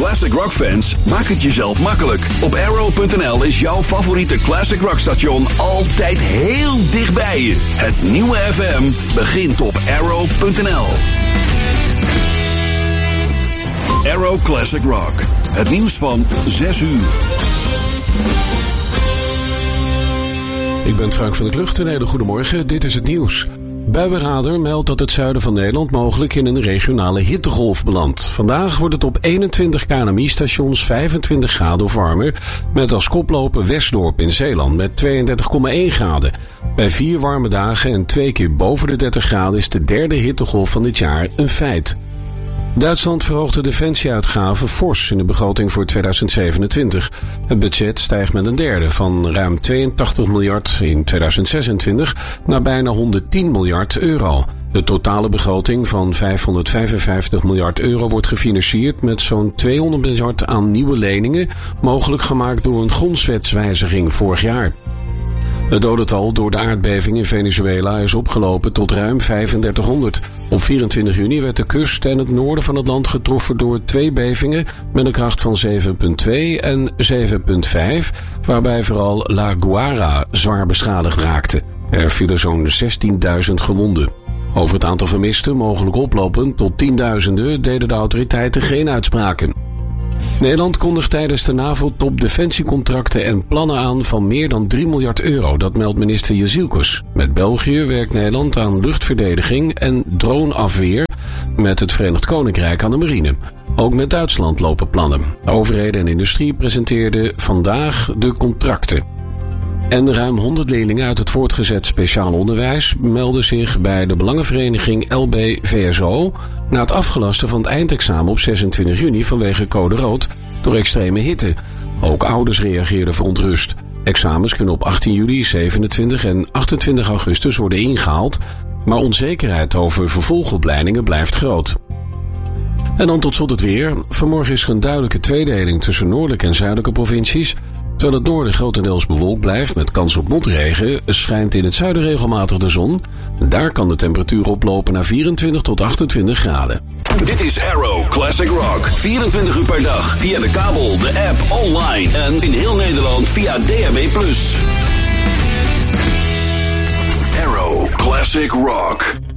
classic rock fans, maak het jezelf makkelijk. Op Arrow.nl is jouw favoriete classic rock station altijd heel dichtbij je. Het nieuwe FM begint op Arrow.nl. Arrow Classic Rock. Het nieuws van 6 uur. Ik ben Frank van der Klucht en een hele goedemorgen. Dit is het nieuws. Buienradar meldt dat het zuiden van Nederland mogelijk in een regionale hittegolf belandt. Vandaag wordt het op 21 KNMI-stations 25 graden of warmer, met als koploper Westdorp in Zeeland met 32,1 graden. Bij 4 warme dagen en 2 keer boven de 30 graden is de derde hittegolf van dit jaar een feit. Duitsland verhoogt de defensieuitgaven fors in de begroting voor 2027. Het budget stijgt met een derde, van ruim 82 miljard in 2026 naar bijna 110 miljard euro. De totale begroting van 555 miljard euro wordt gefinancierd met zo'n 200 miljard aan nieuwe leningen, mogelijk gemaakt door een grondwetswijziging vorig jaar. Het dodental door de aardbeving in Venezuela is opgelopen tot ruim 3500. Op 24 juni werd de kust en het noorden van het land getroffen door 2 bevingen met een kracht van 7,2 en 7,5, waarbij vooral La Guaira zwaar beschadigd raakte. Er vielen zo'n 16.000 gewonden. Over het aantal vermisten, mogelijk oplopend tot tienduizenden, deden de autoriteiten geen uitspraken. Nederland kondigt tijdens de NAVO-top defensiecontracten en plannen aan van meer dan 3 miljard euro, dat meldt minister Jezielkus. Met België werkt Nederland aan luchtverdediging en droneafweer, met het Verenigd Koninkrijk aan de marine. Ook met Duitsland lopen plannen. Overheden en industrie presenteerden vandaag de contracten. En ruim 100 leerlingen uit het voortgezet speciaal onderwijs melden zich bij de belangenvereniging LB-VSO na het afgelasten van het eindexamen op 26 juni vanwege code rood door extreme hitte. Ook ouders reageerden verontrust. Examens kunnen op 18 juli, 27 en 28 augustus worden ingehaald, maar onzekerheid over vervolgopleidingen blijft groot. En dan tot slot het weer. Vanmorgen is er een duidelijke tweedeling tussen noordelijke en zuidelijke provincies. Terwijl het noorden grotendeels bewolkt blijft met kans op motregen, schijnt in het zuiden regelmatig de zon. Daar kan de temperatuur oplopen naar 24 tot 28 graden. Dit is Arrow Classic Rock. 24 uur per dag via de kabel, de app, online en in heel Nederland via DAB+. Arrow Classic Rock.